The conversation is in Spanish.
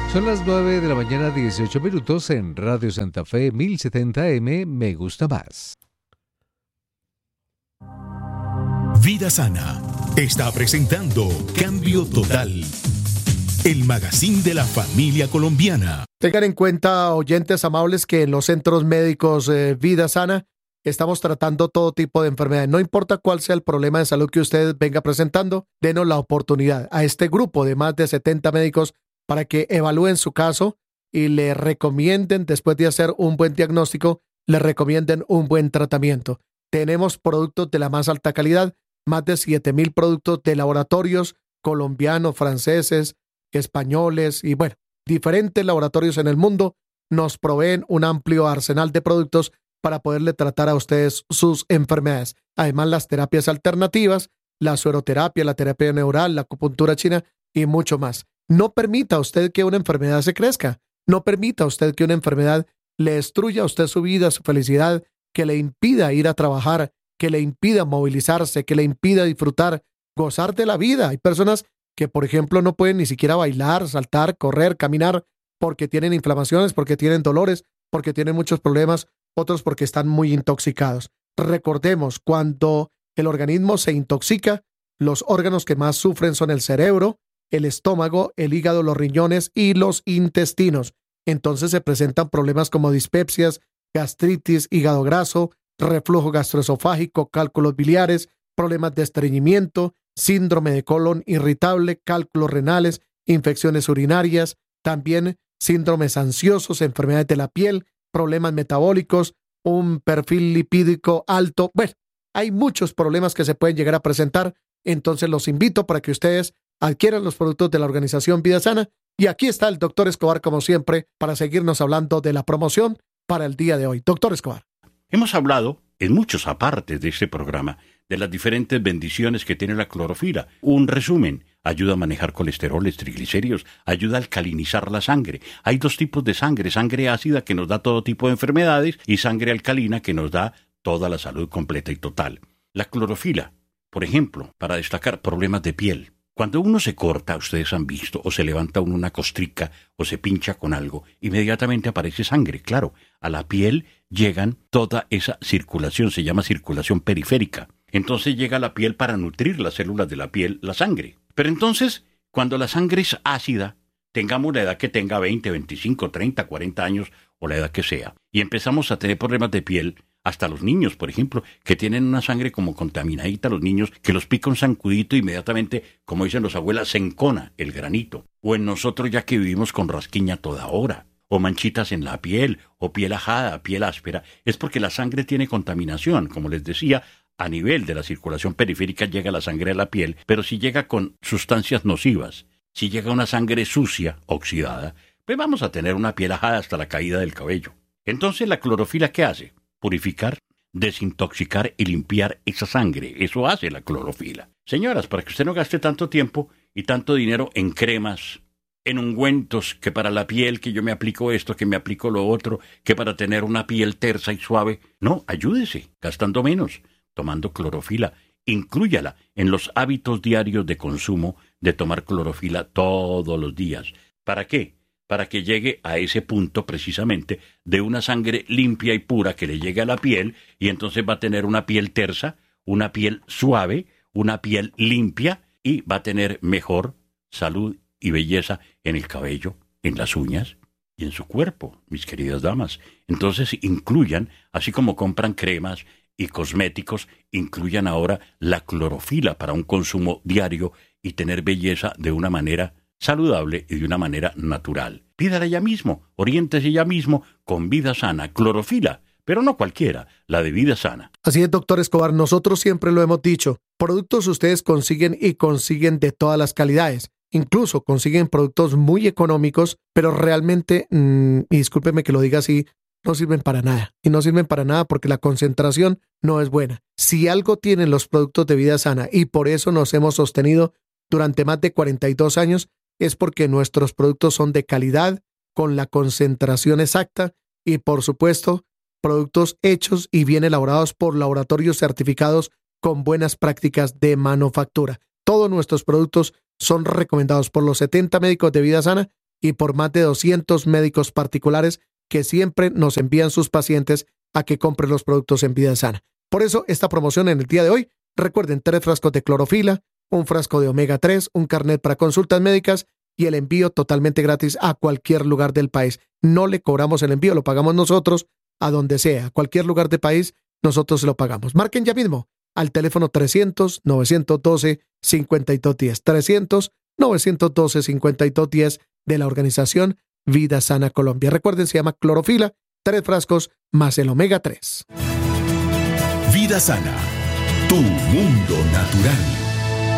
Son las 9 de la mañana, 18 minutos en Radio Santa Fe 1070M. Me gusta más. Vida Sana está presentando Cambio Total, el magazine de la familia colombiana. Tengan en cuenta, oyentes amables, que en los centros médicos Vida Sana estamos tratando todo tipo de enfermedades. No importa cuál sea el problema de salud que usted venga presentando, denos la oportunidad a este grupo de más de 70 médicos para que evalúen su caso y le recomienden, después de hacer un buen diagnóstico, le recomienden un buen tratamiento. Tenemos productos de la más alta calidad, más de 7,000 productos de laboratorios colombianos, franceses, españoles y bueno, diferentes laboratorios en el mundo nos proveen un amplio arsenal de productos para poderle tratar a ustedes sus enfermedades. Además, las terapias alternativas, la sueroterapia, la terapia neural, la acupuntura china y mucho más. No permita usted que una enfermedad se crezca. No permita usted que una enfermedad le destruya a usted su vida, su felicidad, que le impida ir a trabajar, que le impida movilizarse, que le impida disfrutar, gozar de la vida. Hay personas que, por ejemplo, no pueden ni siquiera bailar, saltar, correr, caminar, porque tienen inflamaciones, porque tienen dolores, porque tienen muchos problemas, otros porque están muy intoxicados. Recordemos, cuando el organismo se intoxica, los órganos que más sufren son el cerebro, el estómago, el hígado, los riñones y los intestinos. Entonces se presentan problemas como dispepsias, gastritis, hígado graso, reflujo gastroesofágico, cálculos biliares, problemas de estreñimiento, síndrome de colon irritable, cálculos renales, infecciones urinarias, también síndromes ansiosos, enfermedades de la piel, problemas metabólicos, un perfil lipídico alto. Bueno, hay muchos problemas que se pueden llegar a presentar. Entonces los invito para que ustedes adquieran los productos de la organización Vida Sana. Y aquí está el doctor Escobar, como siempre, para seguirnos hablando de la promoción para el día de hoy. Doctor Escobar. Hemos hablado en muchos apartes de este programa de las diferentes bendiciones que tiene la clorofila. Un resumen: ayuda a manejar colesteroles, triglicéridos, ayuda a alcalinizar la sangre. Hay dos tipos de sangre: sangre ácida, que nos da todo tipo de enfermedades, y sangre alcalina, que nos da toda la salud completa y total. La clorofila, por ejemplo, para destacar problemas de piel. Cuando uno se corta, ustedes han visto, o se levanta uno una costrica, o se pincha con algo, inmediatamente aparece sangre. Claro, a la piel llegan toda esa circulación, se llama circulación periférica. Entonces llega a la piel para nutrir las células de la piel, la sangre. Pero entonces, cuando la sangre es ácida, tengamos la edad que tenga, 20, 25, 30, 40 años, o la edad que sea, y empezamos a tener problemas de piel, hasta los niños, por ejemplo, que tienen una sangre como contaminadita, los niños que los pica un zancudito, inmediatamente, como dicen los abuelas, se encona el granito. O en nosotros, ya que vivimos con rasquiña toda hora, o manchitas en la piel, o piel ajada, piel áspera, es porque la sangre tiene contaminación. Como les decía, a nivel de la circulación periférica llega la sangre a la piel, pero si llega con sustancias nocivas, si llega una sangre sucia, oxidada, pues vamos a tener una piel ajada hasta la caída del cabello. Entonces, ¿la clorofila qué hace? Purificar, desintoxicar y limpiar esa sangre. Eso hace la clorofila. Señoras, para que usted no gaste tanto tiempo y tanto dinero en cremas, en ungüentos, que para la piel, que yo me aplico esto, que me aplico lo otro, que para tener una piel tersa y suave. No, ayúdese, gastando menos, tomando clorofila. Inclúyala en los hábitos diarios de consumo de tomar clorofila todos los días. ¿Para qué? Para que llegue a ese punto precisamente de una sangre limpia y pura que le llegue a la piel, y entonces va a tener una piel tersa, una piel suave, una piel limpia, y va a tener mejor salud y belleza en el cabello, en las uñas y en su cuerpo, mis queridas damas. Entonces incluyan, así como compran cremas y cosméticos, incluyan ahora la clorofila para un consumo diario y tener belleza de una manera saludable y de una manera natural. Pídala ya mismo, oriéntese ya mismo con Vida Sana, clorofila, pero no cualquiera, la de Vida Sana. Así es, doctor Escobar, nosotros siempre lo hemos dicho, productos ustedes consiguen y consiguen de todas las calidades. Incluso consiguen productos muy económicos, pero realmente, y discúlpeme que lo diga así, no sirven para nada. Y no sirven para nada porque la concentración no es buena. Si algo tienen los productos de Vida Sana, y por eso nos hemos sostenido durante más de 42 años, es porque nuestros productos son de calidad, con la concentración exacta y, por supuesto, productos hechos y bien elaborados por laboratorios certificados con buenas prácticas de manufactura. Todos nuestros productos son recomendados por los 70 médicos de Vida Sana y por más de 200 médicos particulares que siempre nos envían sus pacientes a que compren los productos en Vida Sana. Por eso, esta promoción en el día de hoy, recuerden 3 frascos de clorofila, un frasco de omega 3, un carnet para consultas médicas y el envío totalmente gratis a cualquier lugar del país. No le cobramos el envío, lo pagamos nosotros a donde sea, a cualquier lugar del país, nosotros se lo pagamos. Marquen ya mismo al teléfono 300-912-5210, 300-912-5210 de la organización Vida Sana Colombia. Recuerden, se llama clorofila, 3 frascos más el omega 3. Vida Sana, tu mundo natural.